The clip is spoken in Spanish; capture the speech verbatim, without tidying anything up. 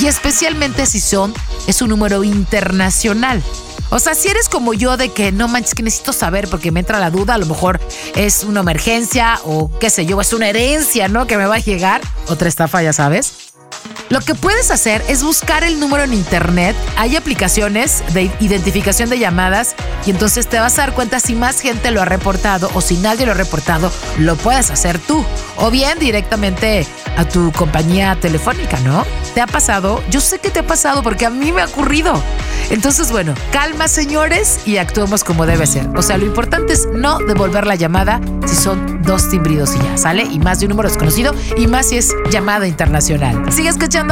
y especialmente si son, es un número internacional. O sea, si eres como yo de que no manches, que necesito saber porque me entra la duda, a lo mejor es una emergencia o qué sé yo, es una herencia, ¿no? Que me va a llegar, otra estafa, ya sabes. Lo que puedes hacer es buscar el número en internet. Hay aplicaciones de identificación de llamadas y entonces te vas a dar cuenta si más gente lo ha reportado o si nadie lo ha reportado, lo puedes hacer tú. O bien directamente a tu compañía telefónica, ¿no? ¿Te ha pasado? Yo sé que te ha pasado porque a mí me ha ocurrido. Entonces, bueno, calma, señores, y actuemos como debe ser. O sea, lo importante es no devolver la llamada si son dos timbridos y ya, ¿sale? Y más de un número desconocido y más si es llamada internacional. Sigue escuchando